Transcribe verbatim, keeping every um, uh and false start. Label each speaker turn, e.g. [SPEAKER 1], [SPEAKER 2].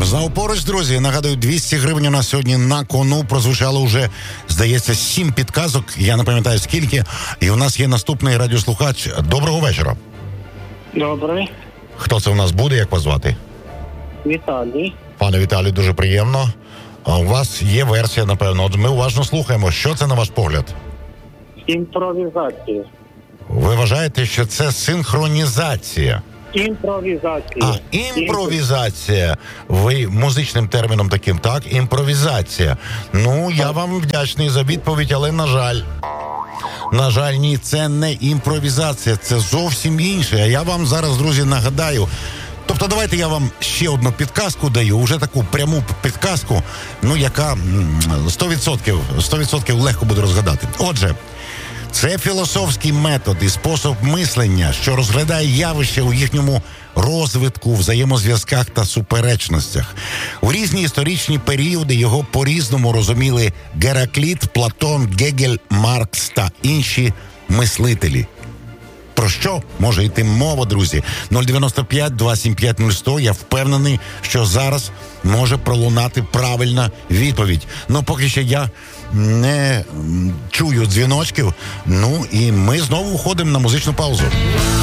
[SPEAKER 1] Знову поруч, друзі, нагадую, двісті гривень у нас сьогодні на кону. Прозвучало вже, здається, сім підказок. Я не пам'ятаю скільки. І у нас є наступний радіослухач. Доброго вечора.
[SPEAKER 2] Добрий.
[SPEAKER 1] Хто це у нас буде, як вас звати?
[SPEAKER 2] Віталій.
[SPEAKER 1] Пане Віталій, дуже приємно. А у вас є версія, напевно. От ми уважно слухаємо. Що це, на ваш погляд?
[SPEAKER 2] Імпровізація.
[SPEAKER 1] Ви вважаєте, що це синхронізація?
[SPEAKER 2] Імпровізація.
[SPEAKER 1] А, імпровізація. Ви музичним терміном таким, так? Імпровізація. Ну, я вам вдячний за відповідь, але, на жаль, на жаль, ні, це не імпровізація, це зовсім інше. А я вам зараз, друзі, нагадаю. Тобто, давайте я вам ще одну підказку даю, вже таку пряму підказку, ну, яка сто відсотків, сто відсотків легко буде розгадати. Отже, це філософський метод і спосіб мислення, що розглядає явище у їхньому розвитку, взаємозв'язках та суперечностях. У різні історичні періоди його по-різному розуміли Геракліт, Платон, Гегель, Маркс та інші мислителі. Про що може йти мова, друзі? нуль дев'яносто п'ять два сім п'ять нуль сто. Я впевнений, що зараз може пролунати правильна відповідь. Ну, поки що я не чую дзвіночків. Ну, і ми знову уходимо на музичну паузу.